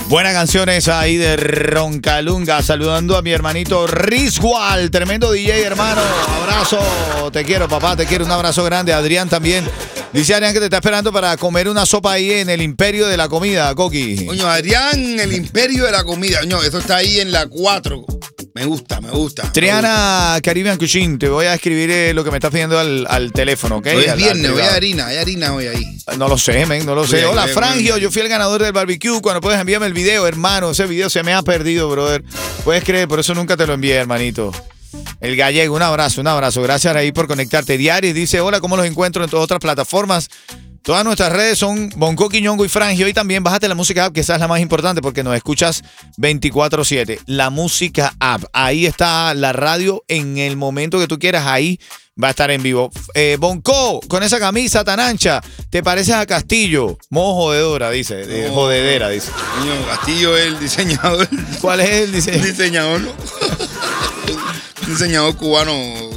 Buenas canciones ahí de Roncalunga. Saludando a mi hermanito Rizwal, tremendo DJ, hermano. Abrazo, te quiero, papá, te quiero. Un abrazo grande. Adrián también. Dice Adrián que te está esperando para comer una sopa ahí en el Imperio de la Comida, Coqui. Coño, Adrián, el Imperio de la Comida. Coño, eso está ahí en la 4. Me gusta. Triana Caribbean Cuisine, te voy a escribir lo que me estás pidiendo al teléfono, ¿ok? Hoy es viernes, hoy hay harina hoy ahí. No lo sé, men, no lo sé. Hola, Frangio, yo fui el ganador del barbecue. Cuando puedes envíame el video, hermano. Ese video se me ha perdido, brother. Puedes creer, por eso nunca te lo envié, hermanito. El gallego, un abrazo. Gracias ahí por conectarte. Diario dice, hola, ¿cómo los encuentro en todas otras plataformas? Todas nuestras redes son Bonco, Quiñongo y Frangio. Y también bájate la música app, que esa es la más importante porque nos escuchas 24/7. La música app. Ahí está la radio en el momento que tú quieras. Ahí va a estar en vivo. Bonco, con esa camisa tan ancha, ¿te pareces a Castillo? Modo jodedora, dice. No. Jodedera, dice. Coño, Castillo es el diseñador. ¿Cuál es el diseñador? Diseñador, ¿no? Diseñador cubano.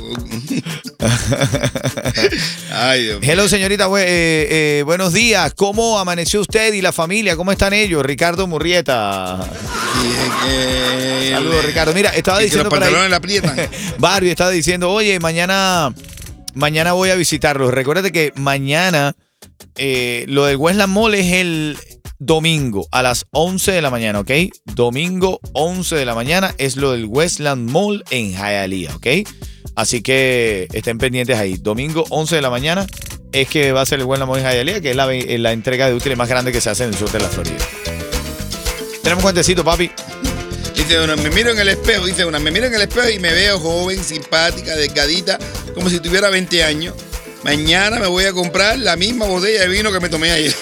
Ay, Dios mío. Hello, señorita. Buenos días. ¿Cómo amaneció usted y la familia? ¿Cómo están ellos? Ricardo Murrieta. Saludos, Ricardo. Mira, estaba diciendo que los por ahí. pantalones la aprietan. Barbie estaba diciendo, oye, mañana voy a visitarlos. Recuérdate que mañana lo del Westland Mall es el domingo a las 11 de la mañana, ¿ok? Domingo 11 de la mañana es lo del Westland Mall en Hialeah, ¿ok? Así que estén pendientes ahí. Domingo 11 de la mañana es que va a ser el Westland Mall en Hialeah, que es la entrega de útiles más grande que se hace en el sur de la Florida. Tenemos cuentecito, papi. Dice una, me miro en el espejo y me veo joven, simpática, delgadita, como si tuviera 20 años. Mañana me voy a comprar la misma botella de vino que me tomé ayer.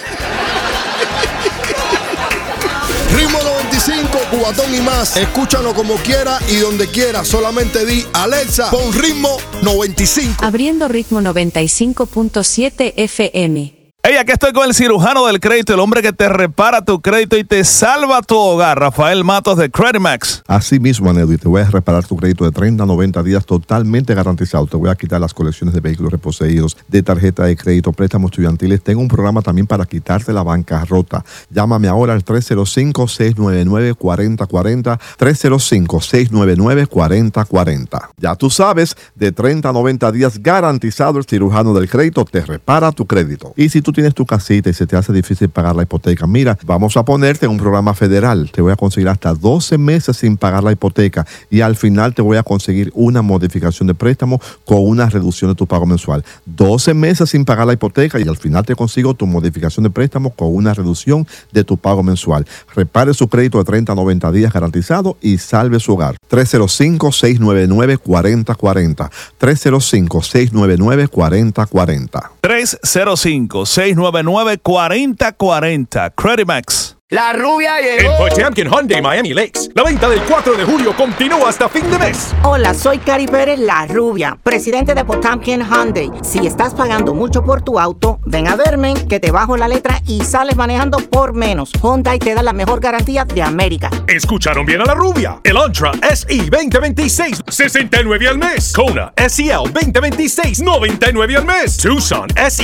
Ritmo 95, Cubatón y más. Escúchalo como quiera y donde quiera. Solamente di, Alexa, pon Ritmo 95. Abriendo Ritmo 95.7 FM. Hey, aquí estoy con el cirujano del crédito, el hombre que te repara tu crédito y te salva tu hogar, Rafael Matos de Creditmax. Así mismo, Anedo, y te voy a reparar tu crédito de 30 a 90 días totalmente garantizado. Te voy a quitar las colecciones de vehículos reposeídos, de tarjeta de crédito, préstamos estudiantiles. Tengo un programa también para quitarte la bancarrota. Llámame ahora al 305-699-4040, 305-699-4040. Ya tú sabes, de 30 a 90 días garantizado, el cirujano del crédito te repara tu crédito. Y si tú tienes tu casita y se te hace difícil pagar la hipoteca, mira, vamos a ponerte en un programa federal. Te voy a conseguir hasta 12 meses sin pagar la hipoteca y al final te voy a conseguir una modificación de préstamo con una reducción de tu pago mensual. 12 meses sin pagar la hipoteca y al final te consigo tu modificación de préstamo con una reducción de tu pago mensual. Repare su crédito de 30 a 90 días garantizado y salve su hogar. 305-699-4040. 305-699-4040. 305-699-4040. Creditmax. La rubia llegó. En Potemkin Hyundai Miami Lakes, la venta del 4 de julio continúa hasta fin de mes. Hola, soy Cari Pérez, la rubia, presidente de Potemkin Hyundai. Si estás pagando mucho por tu auto, ven a verme, que te bajo la letra y sales manejando por menos. Hyundai te da la mejor garantía de América. Escucharon bien a la rubia. El Antra SE 2026, $69 al mes. Kona SEL 2026, $99 al mes. Tucson SE